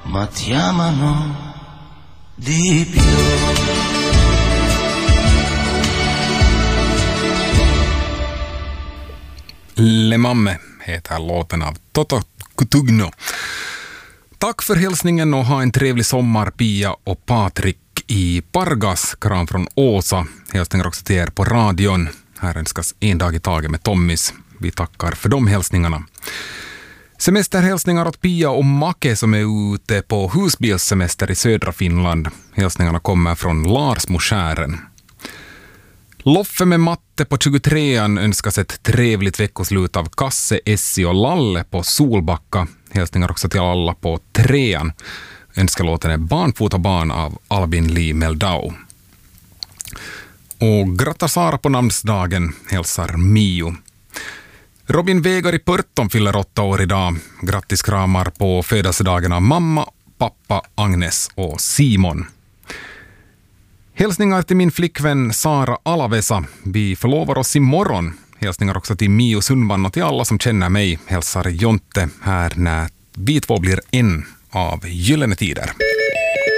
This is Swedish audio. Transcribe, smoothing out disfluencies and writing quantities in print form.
ma chiamano di più. Le Mamme heter låten av Toto Cutugno. Tack för hälsningen och ha en trevlig sommar, Pia och Patrik i Pargas. Kram från Åsa. Hälsningar också till er på radion. Här önskas en dag i taget med Tommys. Vi tackar för de hälsningarna. Semesterhälsningar åt Pia och Make som är ute på husbilssemester i södra Finland. Hälsningarna kommer från Lars Moskären. Loffe med matte på 23an önskas ett trevligt veckoslut av Kasse, Essi och Lalle på Solbacka. Hälsningar också till alla på 3an. Önskalåten är Barnfota barn av Albin Lee Meldau. Och grattar Sara på namnsdagen, hälsar Mio. Robin Vegar i Pörton fyller 8 år idag. Grattis kramar på födelsedagen av mamma, pappa, Agnes och Simon. Hälsningar till min flickvän Sara Alavesa. Vi förlovar oss imorgon. Hälsningar också till Mio Sundman och till alla som känner mig. Hälsar Jonte här när vi två blir en av Gyllene Tider.